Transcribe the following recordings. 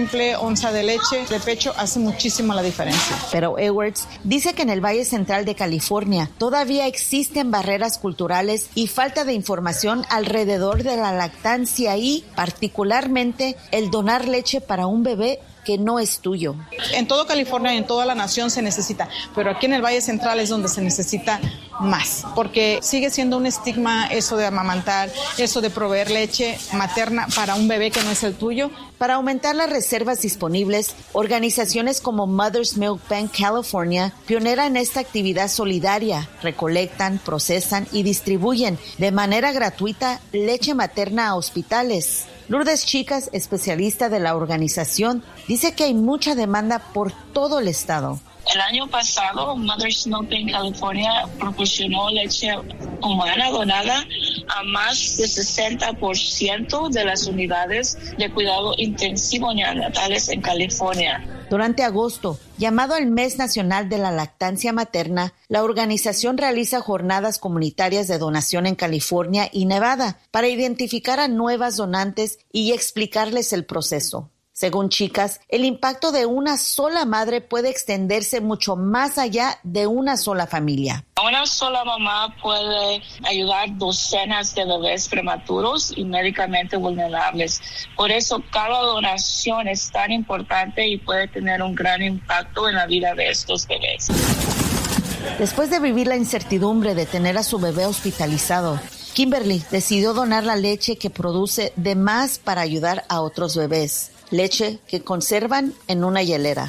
simple onza de leche de pecho hace muchísimo la diferencia. Pero Edwards dice que en el Valle Central de California todavía existen barreras culturales y falta de información alrededor de la lactancia y, particularmente, el donar leche para un bebé que no es tuyo. En toda California y en toda la nación se necesita, pero aquí en el Valle Central es donde se necesita más, porque sigue siendo un estigma eso de amamantar, eso de proveer leche materna para un bebé que no es el tuyo. Para aumentar las reservas disponibles, organizaciones como Mother's Milk Bank California, pionera en esta actividad solidaria, recolectan, procesan y distribuyen de manera gratuita leche materna a hospitales. Lourdes Chicas, especialista de la organización, dice que hay mucha demanda por todo el estado. El año pasado, Mother's Milk Bank California proporcionó leche humana donada a más de 60% de las unidades de cuidado intensivo neonatales en California. Durante agosto, llamado el Mes Nacional de la Lactancia Materna, la organización realiza jornadas comunitarias de donación en California y Nevada para identificar a nuevas donantes y explicarles el proceso. Según Chicas, el impacto de una sola madre puede extenderse mucho más allá de una sola familia. Una sola mamá puede ayudar docenas de bebés prematuros y médicamente vulnerables. Por eso cada donación es tan importante y puede tener un gran impacto en la vida de estos bebés. Después de vivir la incertidumbre de tener a su bebé hospitalizado, Kimberly decidió donar la leche que produce de más para ayudar a otros bebés. Leche que conservan en una hielera.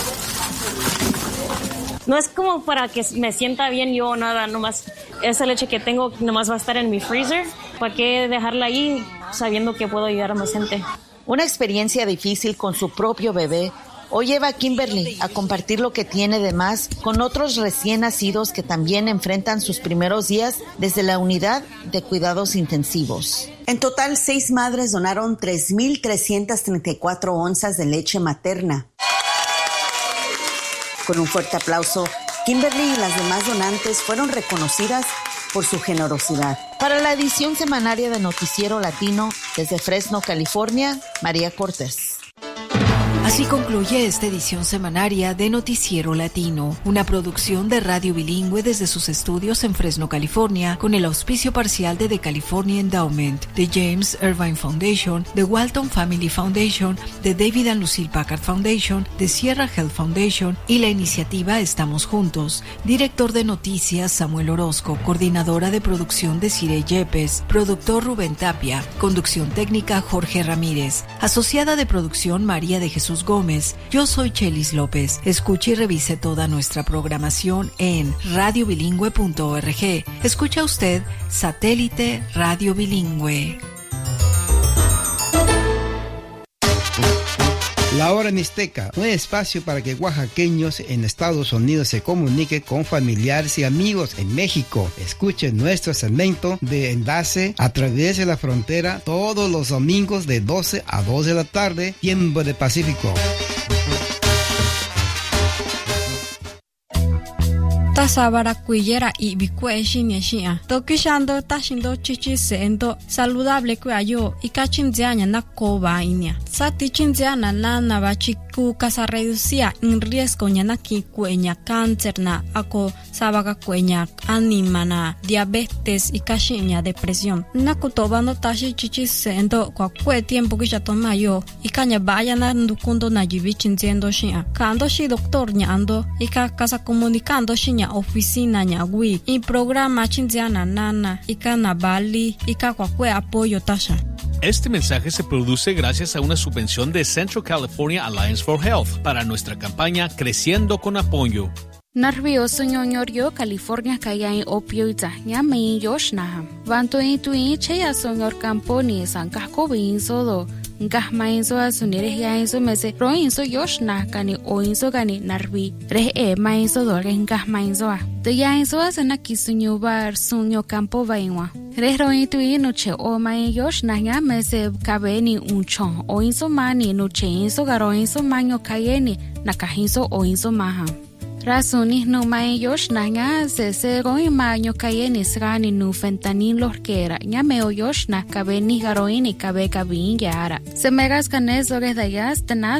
No es como para que me sienta bien yo o nada, nomás esa leche que tengo nomás va a estar en mi freezer. ¿Para qué dejarla ahí sabiendo que puedo ayudar a más gente? Una experiencia difícil con su propio bebé hoy lleva a Kimberly a compartir lo que tiene de más con otros recién nacidos que también enfrentan sus primeros días desde la unidad de cuidados intensivos. En total, 6 madres donaron 3,334 onzas de leche materna. Con un fuerte aplauso, Kimberly y las demás donantes fueron reconocidas por su generosidad. Para la edición semanaria de Noticiero Latino, desde Fresno, California, María Cortés. Así concluye esta edición semanaria de Noticiero Latino, una producción de Radio Bilingüe desde sus estudios en Fresno, California, con el auspicio parcial de The California Endowment, de James Irvine Foundation, de Walton Family Foundation, de David and Lucille Packard Foundation, de Sierra Health Foundation y la iniciativa Estamos Juntos. Director de Noticias Samuel Orozco, coordinadora de producción de Cire Yepes, productor Rubén Tapia, conducción técnica Jorge Ramírez, asociada de producción María de Jesús Gómez. Yo soy Chelis López. Escuche y revise toda nuestra programación en radiobilingüe.org. Escucha usted Satélite Radio Bilingüe. La Hora Mixteca, un espacio para que oaxaqueños en Estados Unidos se comuniquen con familiares y amigos en México. Escuchen nuestro segmento de enlace a través de la frontera todos los domingos de 12 a 2 de la tarde, tiempo de Pacífico. Tasabara cuillera y bicue shinia. Tokishando tashindo chichi seendo saludable cuayo y cachinziana na coba inia. Sati chinziana na bachiku casa reducía en riesgo ñana ki cueña cáncer na ako sabaga cueña anima na diabetes y cachiña depresión. Na kutoba no tashi chichi seendo kwa kue tiempo que ya toma yo y caña vaya na ndukundo na jibi chinziendo shia. Kando shi doctor ñando y casa comunicando shiña oficina ñagui y programa chinziana nana y kana bali y kakwe apoyo tasha. Este mensaje se produce gracias a una subvención de Central California Alliance for Health para nuestra campaña Creciendo con Apoyo. Nervioso ñoñorio California kaya en opioida ñame yoshna. Vanto intuin cheya señor Camponi sankako binsodo. Ngahma inso asunire ya inso mese ro inso yoshna kani o inso kani narvi re ma inso dore ngahma inso a de ya inso asana kisunyo bar sunyo campo vainwa re ro intuin no che o ma yoshna ya mese kabeni unchon o inso mani no che inso garo inso manyo kayeni nakahinso o inso maha Rasuni no mayosh na nga se goi maño kayeni srani no fentanyl lorquera nya meo yosh na kabeni garoini kabe kabin yara se megas kanes ores dayas